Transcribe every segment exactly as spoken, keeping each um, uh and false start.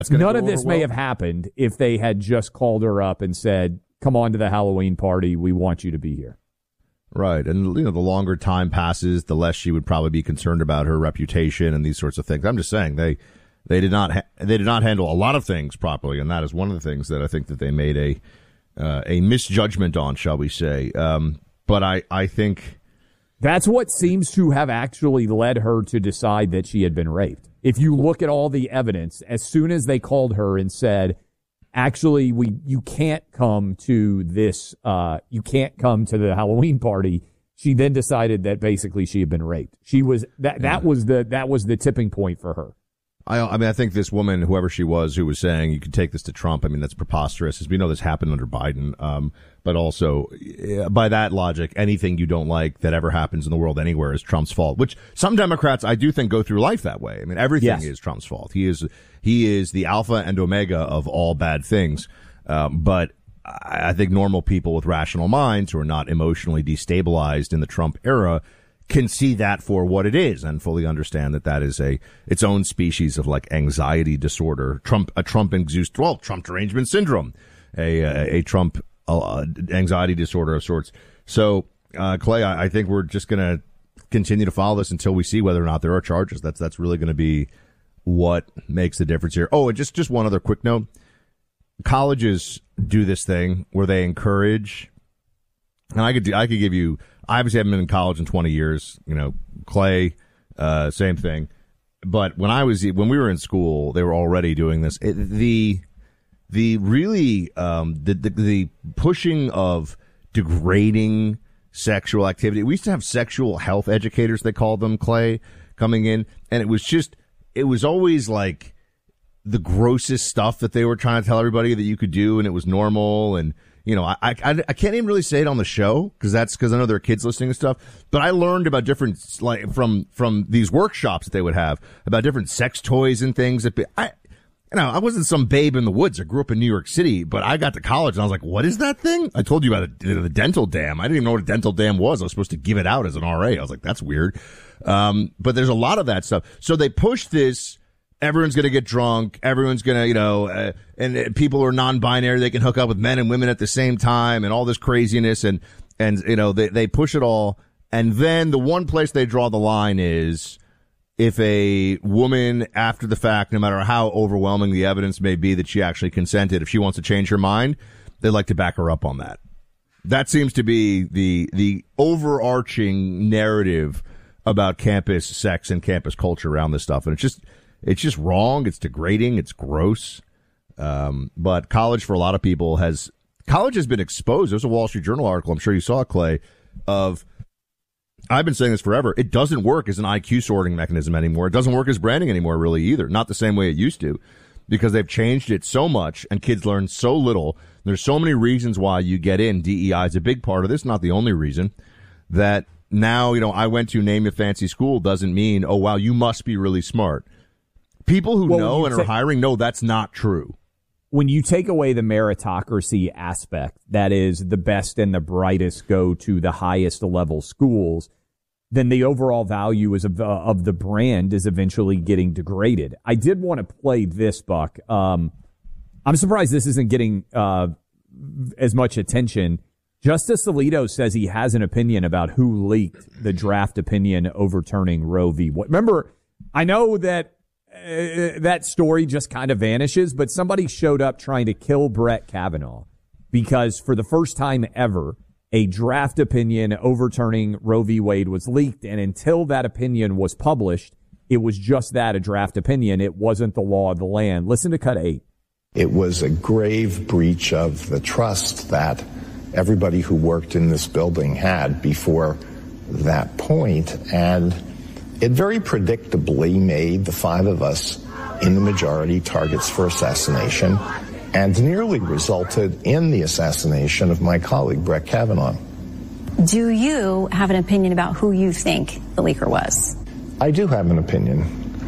None of this may have happened if they had just called her up and said, come on to the Halloween party. We want you to be here. Right. And, you know, the longer time passes, the less she would probably be concerned about her reputation and these sorts of things. I'm just saying they they did not ha- they did not handle a lot of things properly. And that is one of the things that I think that they made a uh, a misjudgment on, shall we say. Um, but I, I think that's what seems to have actually led her to decide that she had been raped. If you look at all the evidence, as soon as they called her and said, actually, we you can't come to this, uh, you can't come to the Halloween party, she then decided that basically she had been raped. She was that yeah. that was the that was the tipping point for her. I, I mean, I think this woman, whoever she was, who was saying you could take this to Trump, I mean, that's preposterous. As we know, this happened under Biden. Um, but also, by that logic, anything you don't like that ever happens in the world anywhere is Trump's fault, which some Democrats, I do think, go through life that way. I mean, everything yes. is Trump's fault. He is he is the alpha and omega of all bad things. Um, but I think normal people with rational minds who are not emotionally destabilized in the Trump era can see that for what it is and fully understand that that is a its own species of like anxiety disorder, Trump a Trump induced well Trump derangement syndrome, a a, a Trump uh, anxiety disorder of sorts. So uh, Clay, I, I think we're just going to continue to follow this until we see whether or not there are charges. That's that's really going to be what makes the difference here. Oh, and just just one other quick note: colleges do this thing where they encourage, and I could do, I could give you. I obviously haven't been in college in twenty years. You know, Clay, uh, same thing. But when I was, when we were in school, they were already doing this. It, the, the really, um, the, the, the pushing of degrading sexual activity. We used to have sexual health educators, they called them, Clay, coming in. And it was just, it was always like the grossest stuff that they were trying to tell everybody that you could do. And it was normal. And, you know, I, I, I can't even really say it on the show because that's because I know there are kids listening to stuff. But I learned about different, like, from, from these workshops that they would have about different sex toys and things that, be, I, you know, I wasn't some babe in the woods. I grew up in New York City, but I got to college and I was like, what is that thing? I told you about the, the dental dam. I didn't even know what a dental dam was. I was supposed to give it out as an R A. I was like, that's weird. Um, but there's a lot of that stuff. So they push this. Everyone's going to get drunk. Everyone's going to, you know, uh, and uh, people who are non-binary, they can hook up with men and women at the same time and all this craziness. And, and, you know, they, they push it all. And then the one place they draw the line is if a woman after the fact, no matter how overwhelming the evidence may be that she actually consented, if she wants to change her mind, they like to back her up on that. That seems to be the, the overarching narrative about campus sex and campus culture around this stuff. And it's just, It's just wrong. It's degrading. It's gross. Um, but college for a lot of people has, college has been exposed. There's a Wall Street Journal article, I'm sure you saw, Clay, of, I've been saying this forever. It doesn't work as an I Q sorting mechanism anymore. It doesn't work as branding anymore, really, either. Not the same way it used to, because they've changed it so much and kids learn so little. There's so many reasons why you get in. D E I is a big part of this, not the only reason, that now, you know, I went to name a fancy school doesn't mean, oh, wow, you must be really smart. People who well, know and are hiring know that's not true. When you take away the meritocracy aspect, that is the best and the brightest go to the highest level schools, then the overall value is of, uh, of the brand is eventually getting degraded. I did want to play this, Buck. Um, I'm surprised this isn't getting uh, as much attention. Justice Alito says he has an opinion about who leaked the draft opinion overturning Roe v. Wade. Remember, I know that Uh, that story just kind of vanishes, but somebody showed up trying to kill Brett Kavanaugh because for the first time ever, a draft opinion overturning Roe v. Wade was leaked. And until that opinion was published, it was just that, a draft opinion. It wasn't the law of the land. Listen to cut eight. It was a grave breach of the trust that everybody who worked in this building had before that point. And it very predictably made the five of us in the majority targets for assassination and nearly resulted in the assassination of my colleague, Brett Kavanaugh. Do you have an opinion about who you think the leaker was? I do have an opinion,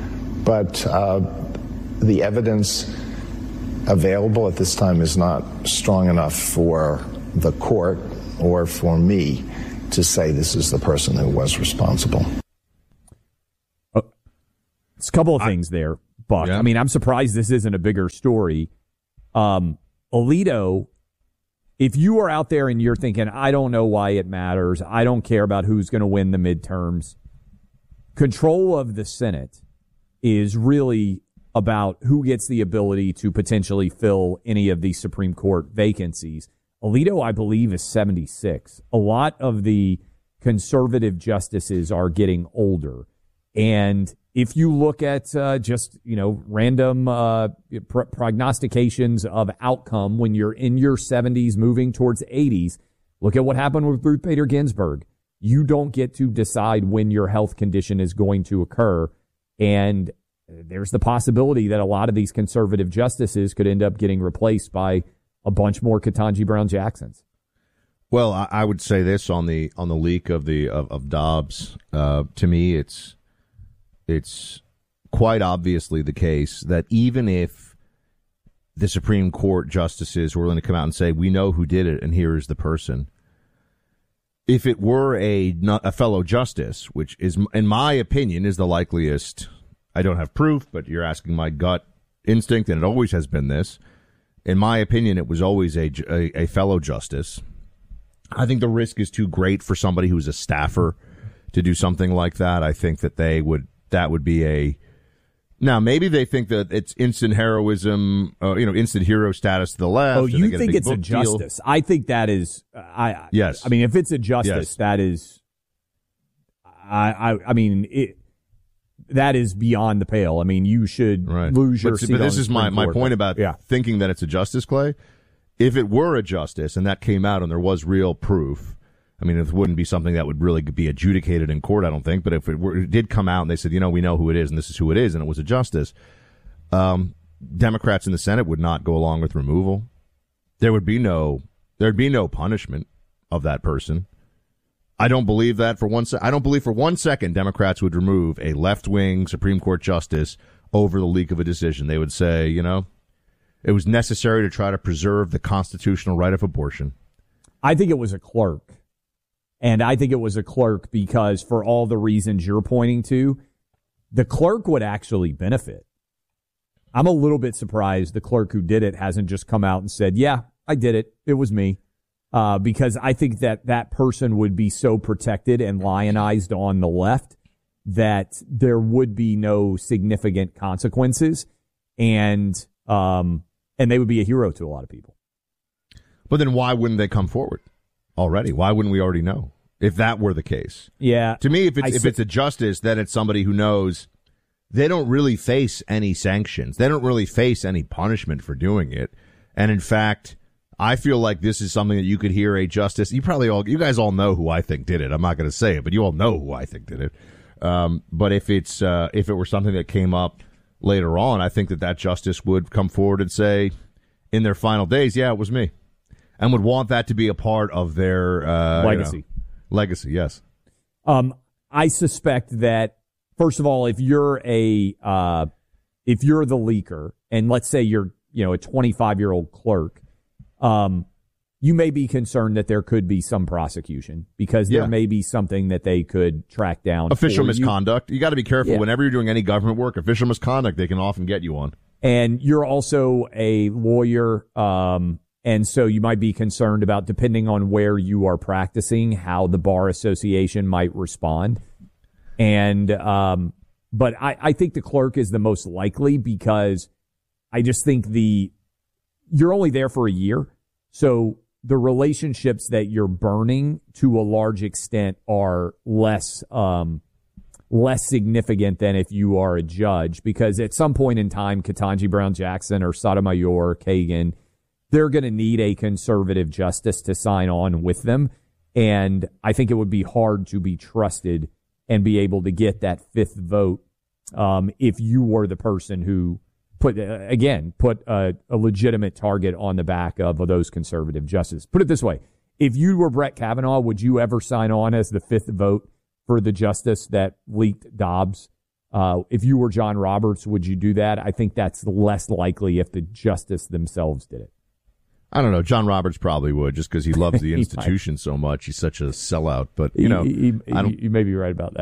but uh, the evidence available at this time is not strong enough for the court or for me to say this is the person who was responsible. It's a couple of things there. Buck. Yeah. I mean, I'm surprised this isn't a bigger story. Um, Alito, if you are out there and you're thinking, I don't know why it matters, I don't care about who's going to win the midterms, control of the Senate is really about who gets the ability to potentially fill any of these Supreme Court vacancies. Alito, I believe, is seventy-six. A lot of the conservative justices are getting older. And if you look at uh, just, you know, random uh, pr- prognostications of outcome when you're in your seventies moving towards eighties, look at what happened with Ruth Bader Ginsburg. You don't get to decide when your health condition is going to occur. And there's the possibility that a lot of these conservative justices could end up getting replaced by a bunch more Ketanji Brown Jacksons. Well, I, I would say this on the on the leak of the of, of Dobbs. Uh, to me, it's it's quite obviously the case that even if the Supreme Court justices were going to come out and say, we know who did it and here is the person, if it were a a fellow justice, which is, in my opinion, is the likeliest, I don't have proof, but you're asking my gut instinct, and it always has been this. In my opinion, it was always a, a, a fellow justice. I think the risk is too great for somebody who's a staffer to do something like that. I think that they would, that would be a, now maybe they think that it's instant heroism, uh, you know, instant hero status to the left. Oh, you think it's a justice? I think that is, I, yes. I mean, if it's a justice, yes. that is, I, I, I mean, it, that is beyond the pale. I mean, you should right. lose your but, seat. But this on is my, my Court, point but, about yeah. thinking that it's a justice, Clay. If it were a justice and that came out and there was real proof, I mean, it wouldn't be something that would really be adjudicated in court, I don't think. But if it, were, it did come out and they said, you know, we know who it is and this is who it is, and it was a justice, um, Democrats in the Senate would not go along with removal. There would be no, there'd be no punishment of that person. I don't believe that for one. Se- I don't believe for one second Democrats would remove a left-wing Supreme Court justice over the leak of a decision. They would say, you know, it was necessary to try to preserve the constitutional right of abortion. I think it was a clerk. And I think it was a clerk because for all the reasons you're pointing to, the clerk would actually benefit. I'm a little bit surprised the clerk who did it hasn't just come out and said, yeah, I did it. It was me. Uh, because I think that that person would be so protected and lionized on the left that there would be no significant consequences, and um, and they would be a hero to a lot of people. But then why wouldn't they come forward already? Why wouldn't we already know if that were the case? Yeah. To me, if it's, I if s- it's a justice, then it's somebody who knows they don't really face any sanctions. They don't really face any punishment for doing it. And in fact, I feel like this is something that you could hear a justice. You probably all, you guys all know who I think did it. I'm not going to say it, but you all know who I think did it. Um, but if it's, uh, if it were something that came up later on, I think that that justice would come forward and say in their final days, yeah, it was me, and would want that to be a part of their, uh, legacy. You know, legacy. Yes. Um, I suspect that, first of all, if you're a, uh, if you're the leaker, and let's say you're, you know, a twenty-five year old clerk, Um, you may be concerned that there could be some prosecution because there Yeah. may be something that they could track down. Official for misconduct. You, you got to be careful Yeah. whenever you're doing any government work. Official misconduct, they can often get you on. And you're also a lawyer, um, and so you might be concerned about, depending on where you are practicing, how the Bar Association might respond. And um, but I, I think the clerk is the most likely because I just think the you're only there for a year. So the relationships that you're burning to a large extent are less um, less significant than if you are a judge, because at some point in time, Ketanji Brown Jackson or Sotomayor, Kagan, they're going to need a conservative justice to sign on with them. And I think it would be hard to be trusted and be able to get that fifth vote um, if you were the person who put, uh, again, put a, a legitimate target on the back of, of those conservative justices. Put it this way. If you were Brett Kavanaugh, would you ever sign on as the fifth vote for the justice that leaked Dobbs? Uh, if you were John Roberts, would you do that? I think that's less likely if the justice themselves did it. I don't know. John Roberts probably would, just because he loves the He institution so much. He's such a sellout. But, you know, he, he, I don't, you may be right about that.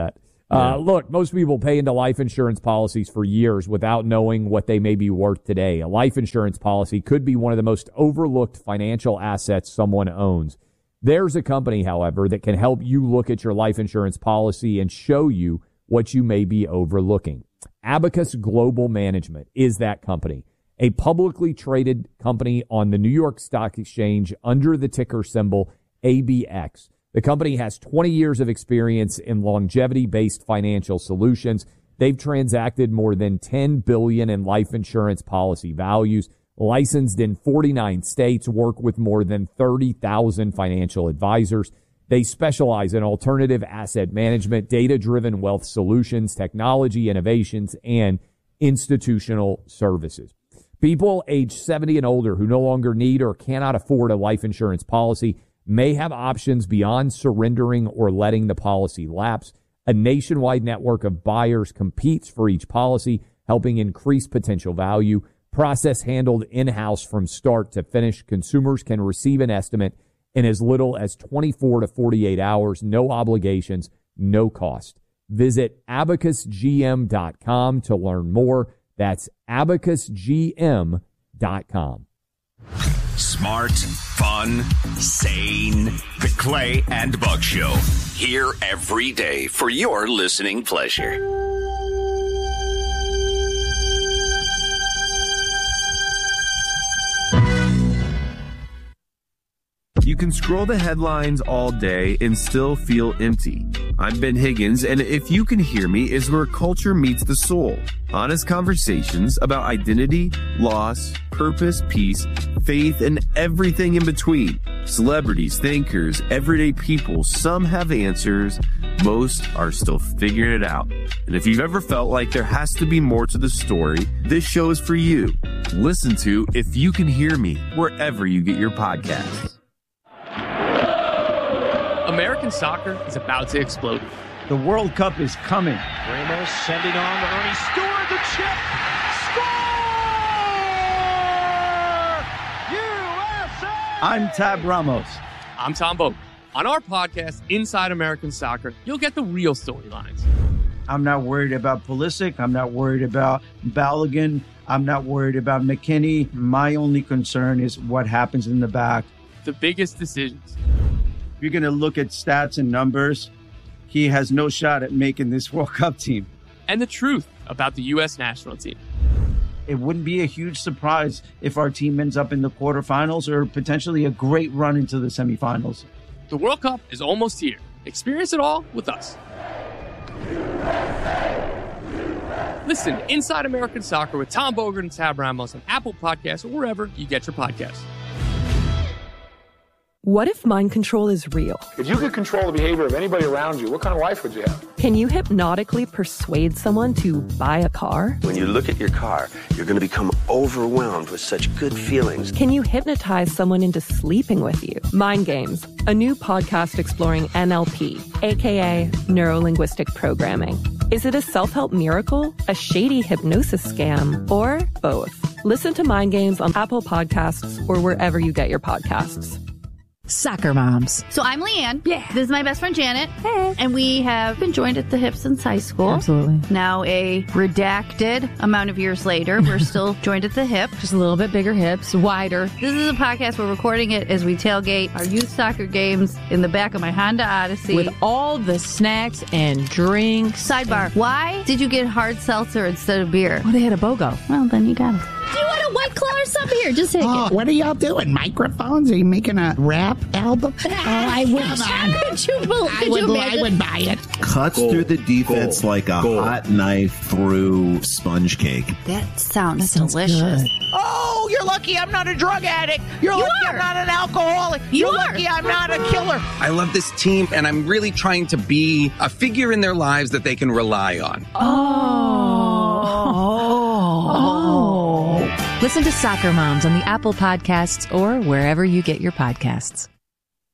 Uh, look, most people pay into life insurance policies for years without knowing what they may be worth today. A life insurance policy could be one of the most overlooked financial assets someone owns. There's a company, however, that can help you look at your life insurance policy and show you what you may be overlooking. Abacus Global Management is that company, a publicly traded company on the New York Stock Exchange under the ticker symbol A B X. The company has twenty years of experience in longevity-based financial solutions. They've transacted more than ten billion dollars in life insurance policy values, licensed in forty-nine states, work with more than thirty thousand financial advisors. They specialize in alternative asset management, data-driven wealth solutions, technology innovations, and institutional services. People age seventy and older who no longer need or cannot afford a life insurance policy may have options beyond surrendering or letting the policy lapse. A nationwide network of buyers competes for each policy, helping increase potential value. Process handled in-house from start to finish. Consumers can receive an estimate in as little as twenty-four to forty-eight hours. No obligations, no cost. Visit abacus g m dot com to learn more. That's abacus g m dot com. Smart, fun, sane. The Clay and Buck Show. Here every day for your listening pleasure. You can scroll the headlines all day and still feel empty. I'm Ben Higgins, and If You Can Hear Me is where culture meets the soul. Honest conversations about identity, loss, purpose, peace, faith, and everything in between. Celebrities, thinkers, everyday people, some have answers, most are still figuring it out. And if you've ever felt like there has to be more to the story, this show is for you. Listen to If You Can Hear Me wherever you get your podcasts. American soccer is about to explode. The World Cup is coming. Ramos sending on to Ernie Stewart, the chip. Score! U S A! I'm Tab Ramos. I'm Tom Boat. On our podcast, Inside American Soccer, you'll get the real storylines. I'm not worried about Pulisic. I'm not worried about Balogun. I'm not worried about McKinney. My only concern is what happens in the back. The biggest decisions. If you're going to look at stats and numbers, he has no shot at making this World Cup team. And the truth about the U S national team. It wouldn't be a huge surprise if our team ends up in the quarterfinals or potentially a great run into the semifinals. The World Cup is almost here. Experience it all with us. Listen to Inside American Soccer with Tom Bogert and Tab Ramos on Apple Podcasts or wherever you get your podcasts. What if mind control is real? If you could control the behavior of anybody around you, what kind of life would you have? Can you hypnotically persuade someone to buy a car? When you look at your car, you're going to become overwhelmed with such good feelings. Can you hypnotize someone into sleeping with you? Mind Games, a new podcast exploring N L P, aka Neuro-Linguistic Programming. Is it a self-help miracle, a shady hypnosis scam, or both? Listen to Mind Games on Apple Podcasts or wherever you get your podcasts. Soccer moms. So I'm Leanne. Yeah. This is my best friend Janet. Hey. And we have been joined at the hip since high school. Absolutely. Now a redacted amount of years later, we're still joined at the hip. Just a little bit bigger hips, wider. This is a podcast. We're recording it as we tailgate our youth soccer games in the back of my Honda Odyssey. With all the snacks and drinks. Sidebar. Why did you get hard seltzer instead of beer? Well, they had a BOGO. Well, then you got it. Do you want a White Claw or something? Here, just take oh, it. What are y'all doing? Microphones? Are you making a rap album? Oh, I would. Could you, could I, would, you I would buy it. Cuts Gold. through the defense Gold. like a Gold. hot knife through sponge cake. That sounds, that sounds delicious. Good. Oh, you're lucky I'm not a drug addict. You're you lucky are. I'm not an alcoholic. You you're are. lucky I'm not a killer. I love this team, and I'm really trying to be a figure in their lives that they can rely on. Oh. Oh. oh. Listen to Soccer Moms on the Apple Podcasts or wherever you get your podcasts.